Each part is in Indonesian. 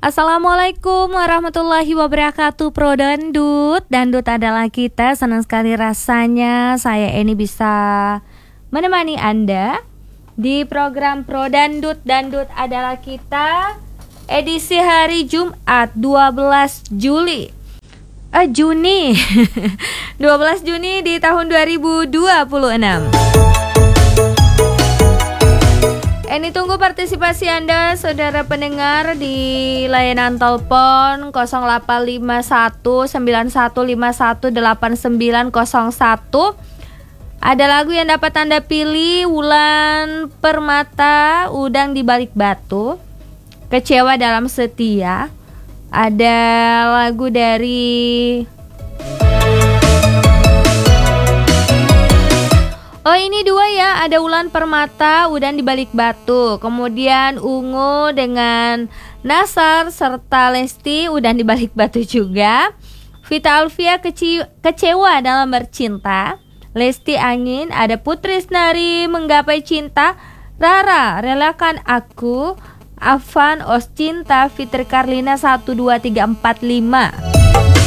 Assalamualaikum warahmatullahi wabarakatuh, Pro Dandut. Dandut adalah kita, senang sekali rasanya saya ini bisa menemani Anda di program Pro Dandut. Dandut adalah kita, edisi hari Jumat 12 Juni 12 Juni di tahun 2026. Ini tunggu partisipasi Anda, saudara pendengar, di layanan telepon 0851 9151 8901. Ada lagu yang dapat Anda pilih: Wulan Permata, Udang di Balik Batu, Kecewa Dalam Setia. Ada lagu dari ini dua ya, ada Wulan Permata, Udang di Balik Batu. Kemudian Ungu dengan Nasar serta Lesti, Udang di Balik Batu juga. Vita Alfia, Kecewa Dalam Bercinta. Lesti Angin, ada Putri Snari, Menggapai Cinta. Rara, Relakan Aku. Afan, Os Cinta. Fitri Karlina 1 2 3 4 5.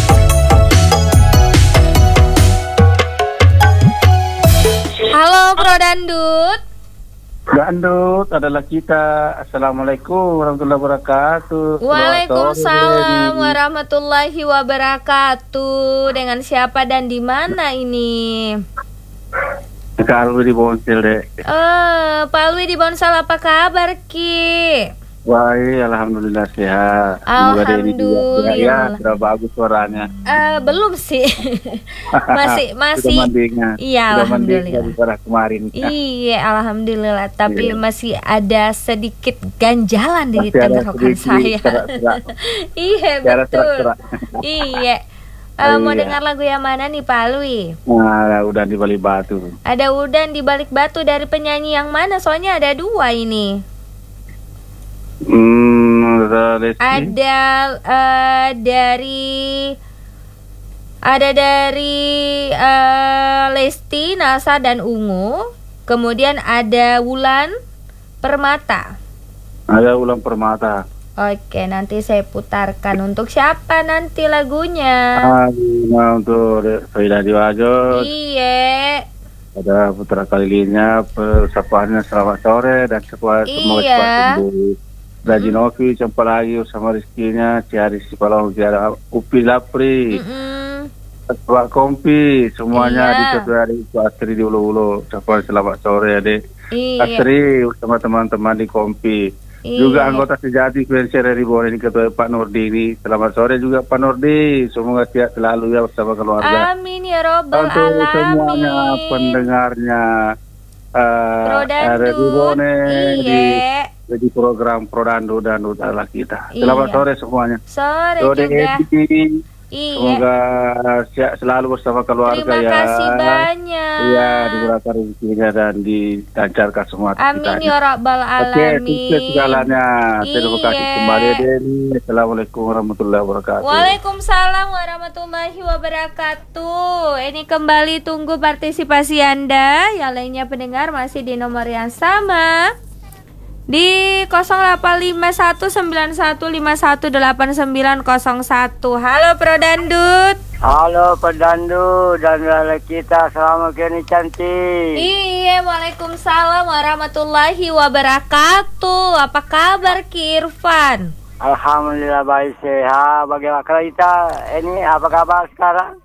Halo Pro Dandut. Dandut adalah kita. Assalamualaikum warahmatullahi wabarakatuh. Waalaikumsalam warahmatullahi wabarakatuh. Dengan siapa dan di mana ini? Kak Alwi di Bonsel, Dek. Pak Alwi di Bonsel, apa kabar Ki? Baik, alhamdulillah sehat. Alhamdulillah. Ya, sudah bagus suaranya. Belum sih. masih. Sudah mendingan. Iya, alhamdulillah. Sudah kemarin. Iya, alhamdulillah. Tapi masih ada sedikit ganjalan di Masih ada tenggorokan saya. Serak-serak. Iya, Secara betul. serak-serak. Iya. Mau dengar lagu yang mana nih Pak Alwi? Nah, Udan di Balik Batu. Ada Udan di Balik Batu, dari penyanyi yang mana? Soalnya ada dua ini. Ada dari Lesti, Nasa dan Ungu. Kemudian ada Wulan Permata. Ada Wulan Permata. Oke, nanti saya putarkan. Untuk siapa nanti lagunya? Untuk Faida Diwajo. Iya. Ada putra kalinya, persapaannya selamat sore dan semoga cepat sembuh. Rajinovi, Campalayu sama Rizkinya, Ciaris Sipalau, Ciara Upi Lapri, Pak Kompi, semuanya di satu hari itu. Astri di Ulu-Ulu, ucapan selamat sore adik. Astri sama teman-teman di Kompi. Juga anggota sejati Venture Ribon ini, Ketua Pak Nurdi ini. Selamat sore juga Pak Nurdi. Semoga sehat selalu ya bersama keluarga. Amin ya robbal alamin. Untuk semuanya pendengarnya Ribon di program Pro Dandut adalah kita. Selamat sore semuanya. Sore juga. Semoga sehat selalu bersama keluarga. Terima kasih banyak. Iya, dimurahkan rezekinya dan dilancarkan semua aktivitasnya. Amin ya rabbal alamin. Oke, sukses segalanya. Terima kasih kembali Deni. Assalamualaikum warahmatullahi wabarakatuh. Waalaikumsalam warahmatullahi wabarakatuh. Ini kembali tunggu partisipasi Anda. Yang lainnya pendengar masih di nomor yang sama, di 085191518901. Halo Pro Dandut. Halo Pro Dandut dan kita, selamat kini cantik. Iya, waalaikumsalam warahmatullahi wabarakatuh. Apa kabar Ki Irfan? Alhamdulillah baik sehat. Bagaimana kita ini, apa kabar sekarang?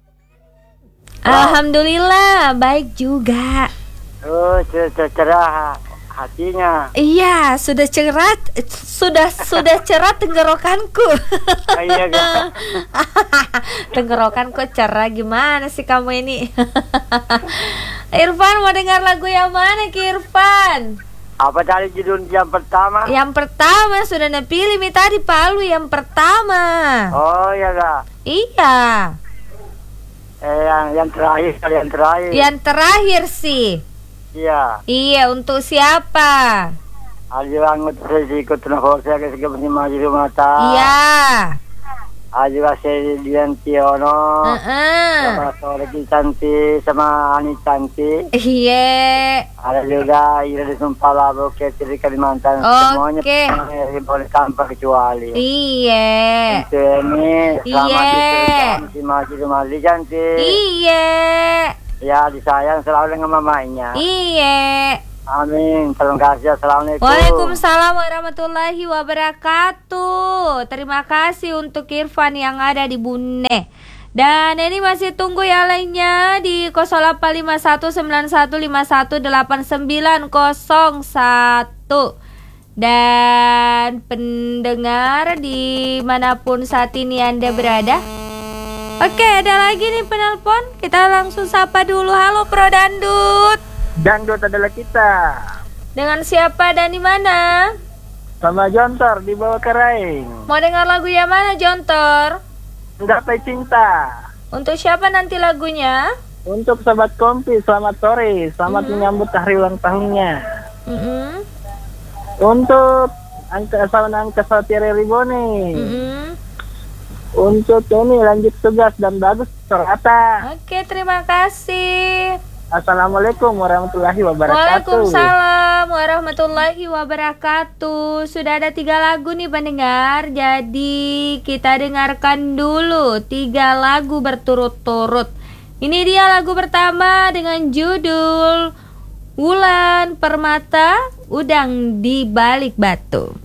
Alhamdulillah baik juga. Cerah hatinya. Iya, sudah cerah, sudah cerah tenggorokanku. Iya kan? Tenggorokanku cerah, gimana sih kamu ini? Irfan mau dengar lagu yang mana Ki Irfan? Apa tadi judul yang pertama? Yang pertama sudah napilih tadi Palu yang pertama. Oh iya kak. Iya. Yang terakhir. Yang terakhir sih. Iya. Iya, untuk siapa? Ayo anggota saya ikut nafas saya ke mata. Iya. juga Sedian Tiono. Sama sore Ki Cantik sama Ani Cantik. Iya. Ada juga Ira di Sumpala, Bukit di Kalimantan. Semuanya boleh tanpa kecuali. Iya. Untuk ini selamat si Masih Rumali Cantik. Iya. Ya disayang selalu dengan mamanya. Iya. Amin. Terima kasih. Assalamualaikum. Waalaikumsalam warahmatullahi wabarakatuh. Terima kasih untuk Irfan yang ada di Bune. Dan ini masih tunggu ya lainnya di 085191518901. Dan pendengar dimanapun saat ini Anda berada. Oke, ada lagi nih penelpon. Kita langsung sapa dulu. Halo Pro Dandut. Dangdut adalah kita. Dengan siapa dan di mana? Sama Jontor di bawah Keraing. Mau dengar lagu yang mana, Jontor? Gapai Cinta. Untuk siapa nanti lagunya? Untuk Sobat Kompi, selamat sore. Selamat menyambut hari ulang tahunnya. Untuk Angka Satire Riboni. Untuk ini lanjut tugas dan bagus ternyata. Oke, terima kasih. Assalamualaikum warahmatullahi wabarakatuh. Waalaikumsalam warahmatullahi wabarakatuh. Sudah ada 3 lagu nih pendengar. Jadi kita dengarkan dulu 3 lagu berturut-turut. Ini dia lagu pertama dengan judul Wulan Permata, Udang di Balik Batu.